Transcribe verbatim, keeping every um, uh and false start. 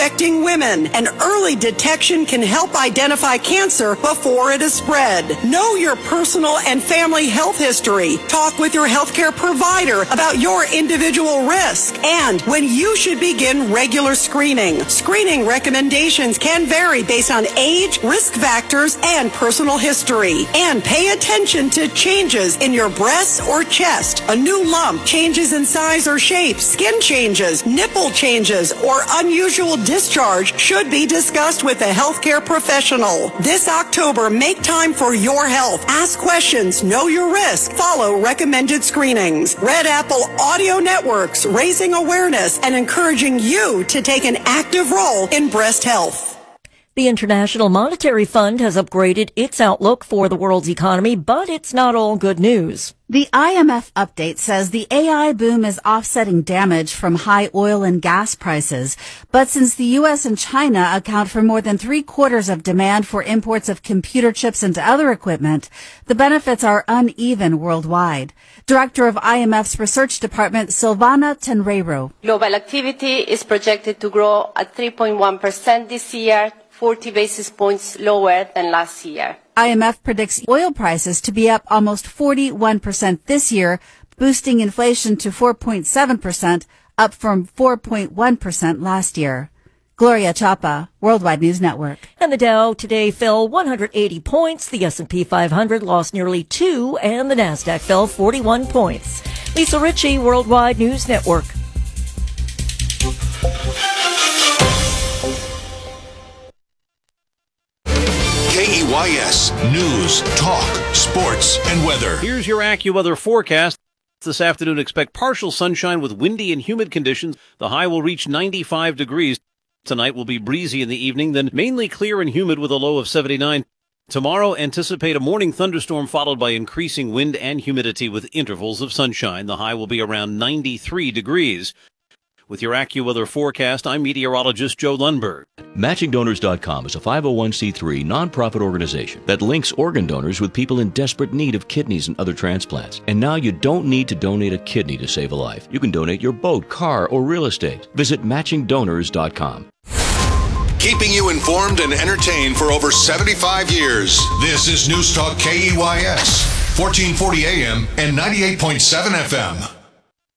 protecting women, and early detection can help identify cancer before it is spread. Know your personal and family health history. Talk with your healthcare provider about your individual risk and when you should begin regular screening. Screening recommendations can vary based on age, risk factors, and personal history. And pay attention to changes in your breasts or chest, a new lump, changes in size or shape, skin changes, nipple changes, or unusual discharge should be discussed with a healthcare professional. This October, make time for your health. Ask questions, know your risk, follow recommended screenings. Red Apple Audio Networks, raising awareness and encouraging you to take an active role in breast health. The International Monetary Fund has upgraded its outlook for the world's economy, but it's not all good news. The I M F update says the A I boom is offsetting damage from high oil and gas prices. But since the U S and China account for more than three quarters of demand for imports of computer chips and other equipment, the benefits are uneven worldwide. Director of I M F's Research Department, Silvana Tenreiro. Global activity is projected to grow at three point one percent this year, forty basis points lower than last year. I M F predicts oil prices to be up almost forty-one percent this year, boosting inflation to four point seven percent, up from four point one percent last year. Gloria Chapa, Worldwide News Network. And the Dow today fell one hundred eighty points. The S and P five hundred lost nearly two, and the Nasdaq fell forty-one points. Lisa Ritchie, Worldwide News Network. K E Y S News, Talk, Sports, and Weather. Here's your AccuWeather forecast. This afternoon, expect partial sunshine with windy and humid conditions. The high will reach ninety-five degrees. Tonight will be breezy in the evening, then mainly clear and humid with a low of seventy-nine. Tomorrow, anticipate a morning thunderstorm followed by increasing wind and humidity with intervals of sunshine. The high will be around ninety-three degrees. With your AccuWeather forecast, I'm meteorologist Joe Lundberg. Matching Donors dot com is a five oh one c three nonprofit organization that links organ donors with people in desperate need of kidneys and other transplants. And now you don't need to donate a kidney to save a life. You can donate your boat, car, or real estate. Visit Matching Donors dot com. Keeping you informed and entertained for over seventy-five years. This is News Talk K E Y S, fourteen forty A M and ninety-eight point seven F M.